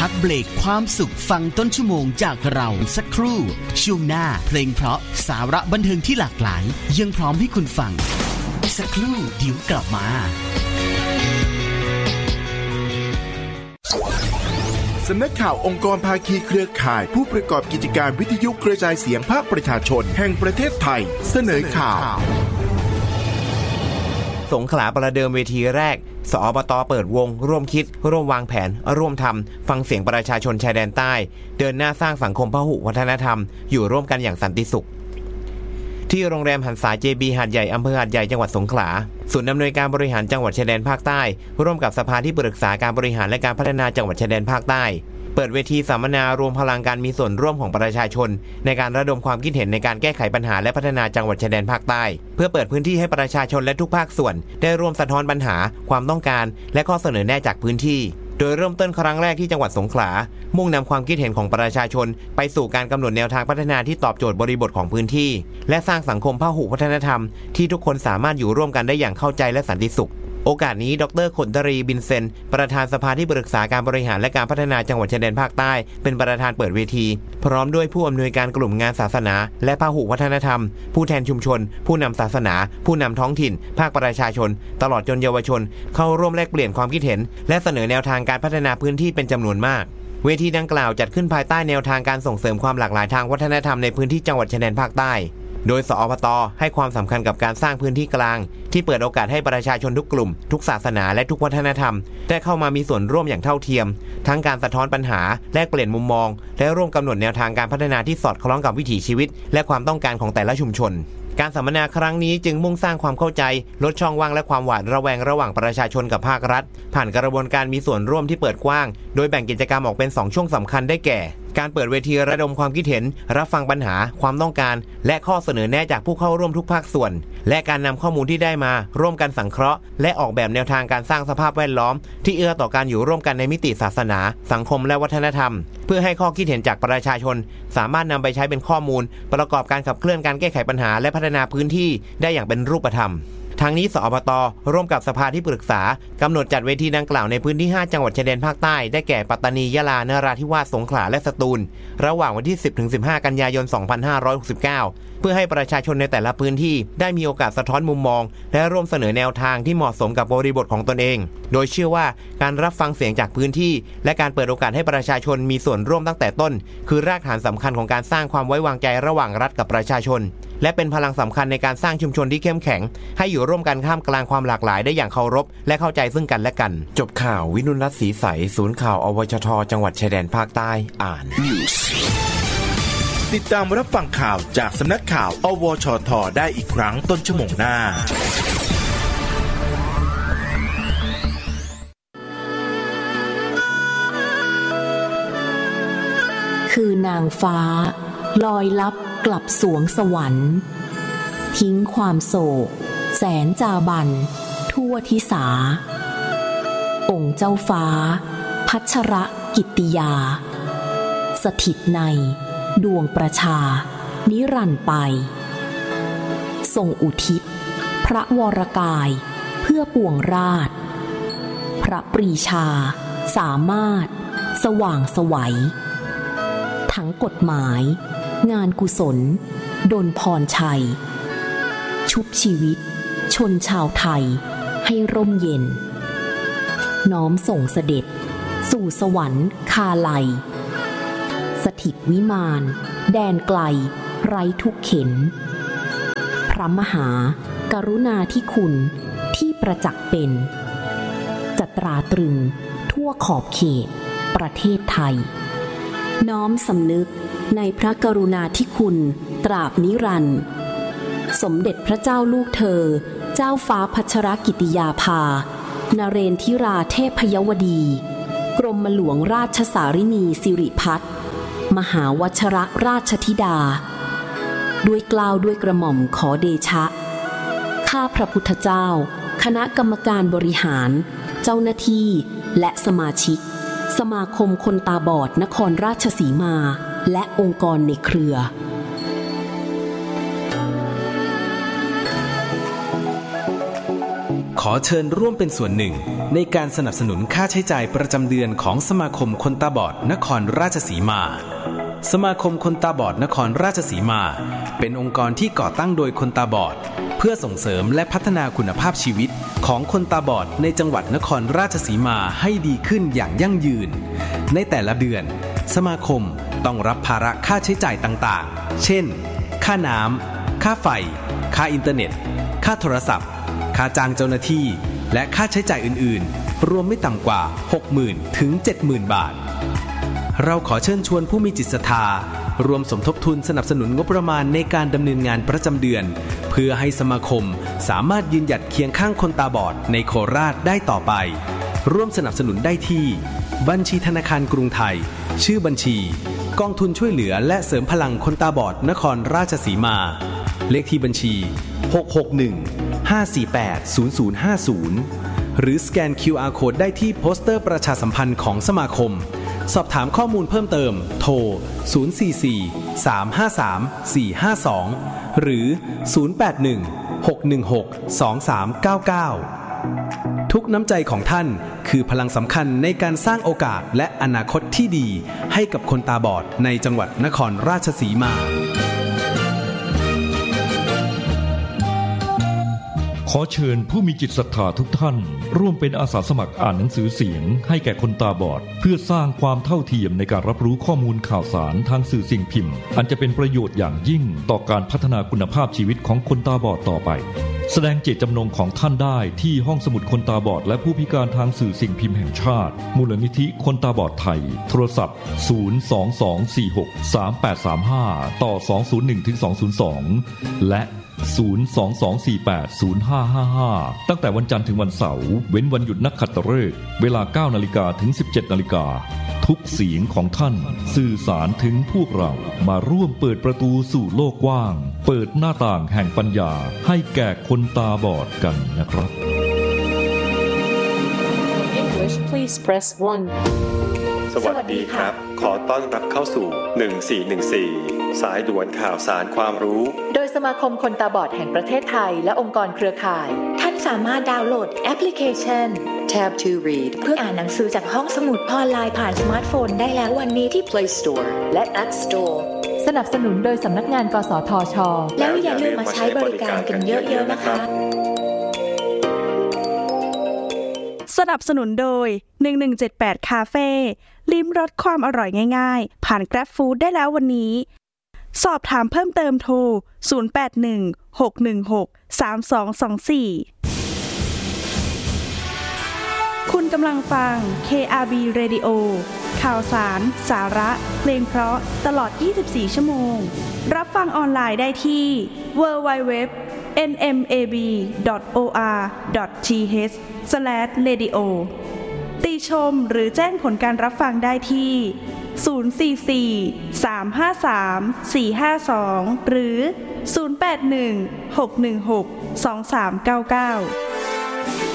พักเบรกความสุขฟังต้นชั่วโมงจากเราสักครู่ช่วงหน้าเพลงเพราะสาระบันเทิงที่หลากหลายยังพร้อมให้คุณฟังสักครู่เดี๋ยวกลับมาสำนักข่าวองค์กรภาคีเครือข่ายผู้ประกอบกิจการวิทยุกระจายเสียงภาคประชาชนแห่งประเทศไทยเสนอข่าวสงขลาประเดิมเวทีแรกสอบต.เปิดวงร่วมคิดร่วมวางแผนร่วมทำฟังเสียงประชาชนชายแดนใต้เดินหน้าสร้างสังคมพหุวัฒนธรรมอยู่ร่วมกันอย่างสันติสุขที่โรงแรมหันษา JB หาดใหญ่อำเภอหาดใหญ่จังหวัดสงขลาศูนย์อำนวยการบริหารจังหวัดชายแดนภาคใต้ร่วมกับสภาที่ปรึกษาการบริหารและการพัฒนาจังหวัดชายแดนภาคใต้เปิดเวทีสัมมนารวมพลังการมีส่วนร่วมของประชาชนในการระดมความคิดเห็นในการแก้ไขปัญหาและพัฒนาจังหวัดชายแดนภาคใต้เพื่อเปิดพื้นที่ให้ประชาชนและทุกภาคส่วนได้ร่วมสะท้อนปัญหาความต้องการและข้อเสนอแนะจากพื้นที่โดยเริ่มต้นครั้งแรกที่จังหวัดสงขลามุ่งนำความคิดเห็นของประชาชนไปสู่การกำหนดแนวทางพัฒนาที่ตอบโจทย์บริบทของพื้นที่และสร้างสังคมพหุวัฒนธรรมที่ทุกคนสามารถอยู่ร่วมกันได้อย่างเข้าใจและสันติสุขโอกาสนี้ดร.ขนตรีบินเซนประธานสภาที่ปรึกษาการบริหารและการพัฒนาจังหวัดชายแดนภาคใต้เป็นประธานเปิดเวทีพร้อมด้วยผู้อำนวยการกลุ่มงานศาสนาและพหุวัฒนธรรมผู้แทนชุมชนผู้นำศาสนาผู้นำท้องถิ่นภาคประชาชนตลอดจนเยาวชนเข้าร่วมแลกเปลี่ยนความคิดเห็นและเสนอแนวทางการพัฒนาพื้นที่เป็นจำนวนมากเวทีดังกล่าวจัดขึ้นภายใต้แนวทางการส่งเสริมความหลากหลายทางวัฒนธรรมในพื้นที่จังหวัดชายแดนภาคใต้โดยสอบต.ให้ความสำคัญกับการสร้างพื้นที่กลางที่เปิดโอกาสให้ประชาชนทุกกลุ่มทุกศาสนาและทุกวัฒนธรรมได้เข้ามามีส่วนร่วมอย่างเท่าเทียมทั้งการสะท้อนปัญหาแลกเปลี่ยนมุมมองและร่วมกำหนดแนวทางการพัฒนาที่สอดคล้องกับวิถีชีวิตและความต้องการของแต่ละชุมชนการสัมมนาครั้งนี้จึงมุ่งสร้างความเข้าใจลดช่องว่างและความหวาดระแวงระหว่างประชาชนกับภาครัฐผ่านกระบวนการมีส่วนร่วมที่เปิดกว้างโดยแบ่งกิจกรรมออกเป็น2ช่วงสำคัญได้แก่การเปิดเวทีระดมความคิดเห็นรับฟังปัญหาความต้องการและข้อเสนอแนะจากผู้เข้าร่วมทุกภาคส่วนและการนำข้อมูลที่ได้มาร่วมกันสังเคราะห์และออกแบบแนวทางการสร้างสภาพแวดล้อมที่เอื้อต่อการอยู่ร่วมกันในมิติศาสนาสังคมและวัฒนธรรมเพื่อให้ข้อคิดเห็นจากประชาชนสามารถนำไปใช้เป็นข้อมูลประกอบการขับเคลื่อนการแก้ไขปัญหาและพัฒนาพื้นที่ได้อย่างเป็นรูปธรรมทางนี้สอบต.ร่วมกับสภาที่ปรึกษากำหนดจัดเวทีดังกล่าวในพื้นที่5จังหวัดชายแดนภาคใต้ได้แก่ปัตตานียะลานราธิวาสสงขลาและสตูลระหว่างวันที่ 10-15 กันยายน 2569เพื่อให้ประชาชนในแต่ละพื้นที่ได้มีโอกาสสะท้อนมุมมองและร่วมเสนอแนวทางที่เหมาะสมกับบริบทของตนเองโดยเชื่อว่าการรับฟังเสียงจากพื้นที่และการเปิดโอกาสให้ประชาชนมีส่วนร่วมตั้งแต่ต้นคือรากฐานสำคัญของการสร้างความไว้วางใจระหว่างรัฐกับประชาชนและเป็นพลังสำคัญในการสร้างชุมชนที่เข้มแข็งให้อยู่ร่วมกันท่ามกลางความหลากหลายได้อย่างเคารพและเข้าใจซึ่งกันและกันจบข่าววินุรัตน์ศรีใสศูนย์ข่าวอวชท.จังหวัดชายแดนภาคใต้อ่านติดตามรับฟังข่าวจากสำนักข่าวอวชท.ได้อีกครั้งต้นชั่วโมงหน้าคือนางฟ้าลอยลับกลับสวงสวรรค์ทิ้งความโศกแสนจาบันทั่วทิสาองค์เจ้าฟ้าพัชรกิตติยาสถิตในดวงประชานิรันดร์ไปทรงอุทิศพระวรกายเพื่อปวงราชพระปรีชาสามารถสว่างไสวทั้งกฎหมายงานกุศลดลพรชัยชุบชีวิตชนชาวไทยให้ร่มเย็นน้อมส่งเสด็จสู่สวรรค์คาไลสถิตวิมานแดนไกลไร้ทุกเข็ญพระมหากรุณาธิคุณที่ประจักษ์เป็นจะตราตรึงทั่วขอบเขตประเทศไทยน้อมสำนึกในพระกรุณาธิคุณตราบนิรันดร์สมเด็จพระเจ้าลูกเธอเจ้าฟ้าพัชรกิติยาภานเรนทิราเทพยวดีกรมหลวงราชสารินีสิริพัฒน์มหาวชรราชธิดาด้วยเกล้าด้วยกระหม่อมขอเดชะข้าพระพุทธเจ้าคณะกรรมการบริหารเจ้าหน้าที่และสมาชิกสมาคมคนตาบอดนครราชสีมาและองค์กรในเครือขอเชิญร่วมเป็นส่วนหนึ่งในการสนับสนุนค่าใช้จ่ายประจำเดือนของสมาคมคนตาบอดนครราชสีมาสมาคมคนตาบอดนครราชสีมาเป็นองค์กรที่ก่อตั้งโดยคนตาบอดเพื่อส่งเสริมและพัฒนาคุณภาพชีวิตของคนตาบอดในจังหวัดนครราชสีมาให้ดีขึ้นอย่างยั่งยืนในแต่ละเดือนสมาคมต้องรับภาระค่าใช้จ่ายต่างๆเช่นค่าน้ำค่าไฟค่าอินเทอร์เน็ตค่าโทรศัพท์ค่าจ้างเจ้าหน้าที่และค่าใช้จ่ายอื่นๆรวมไม่ต่ำกว่า 60,000 ถึง 70,000 บาทเราขอเชิญชวนผู้มีจิตศรัทธารวมสมทบทุนสนับสนุนงบประมาณในการดำเนินงานประจำเดือนเพื่อให้สมาคมสามารถยืนหยัดเคียงข้างคนตาบอดในโคราชได้ต่อไปร่วมสนับสนุนได้ที่บัญชีธนาคารกรุงไทยชื่อบัญชีกองทุนช่วยเหลือและเสริมพลังคนตาบอดนครราชสีมาเลขที่บัญชี661-548-0050หรือสแกน QR Code ได้ที่โปสเตอร์ประชาสัมพันธ์ของสมาคมสอบถามข้อมูลเพิ่มเติมโทร044-353-452หรือ081-616-2399ทุกน้ำใจของท่านคือพลังสำคัญในการสร้างโอกาสและอนาคตที่ดีให้กับคนตาบอดในจังหวัดนครราชสีมาขอเชิญผู้มีจิตศรัทธาทุกท่านร่วมเป็นอาสาสมัครอ่านหนังสือเสียงให้แก่คนตาบอดเพื่อสร้างความเท่าเทียมในการรับรู้ข้อมูลข่าวสารทางสื่อสิ่งพิมพ์อันจะเป็นประโยชน์อย่างยิ่งต่อการพัฒนาคุณภาพชีวิตของคนตาบอดต่อไปแสดงเจตจำนงของท่านได้ที่ห้องสมุดคนตาบอดและผู้พิการทางสื่อสิ่งพิมพ์แห่งชาติมูลนิธิคนตาบอดไทยโทรศัพท์022463835ต่อ201-202และ022480555ตั้งแต่วันจันทร์ถึงวันเสาร์เว้นวันหยุดนักขัตฤกษ์เวลา 9:00 นถึง 17:00 นทุกเสียงของท่านสื่อสารถึงพวกเรามาร่วมเปิดประตูสู่โลกกว้างเปิดหน้าต่างแห่งปัญญาให้แก่คนตาบอดกันนะครับ English please press 1 สวัสดีครับขอต้อนรับเข้าสู่1414สายด่วนข่าวสารความรู้โดยสมาคมคนตาบอดแห่งประเทศไทยและองค์กรเครือข่ายท่านสามารถดาวน์โหลดแอปพลิเคชัน Tab to Read เพื่ออ่านหนังสือจากห้องสมุดออนไลน์ผ่านสมาร์ทโฟนได้แล้ววันนี้ที่ Play Store และ App Store สนับสนุนโดยสำนักงานกสทช. แล้วอย่าลืมมาใช้บริการกันเยอะๆนะคะสนับสนุนโดย1178คาเฟ่ลิ้มรสความอร่อยง่ายๆผ่าน Grab Food ได้แล้ววันนี้สอบถามเพิ่มเติมโทร0816163224คุณกำลังฟัง KRB Radio ข่าวสารสาระเพลงเพราะตลอด24ชั่วโมงรับฟังออนไลน์ได้ที่ www.nmab.or.th/radio ติชมหรือแจ้งผลการรับฟังได้ที่044-353-452หรือ081-616-2399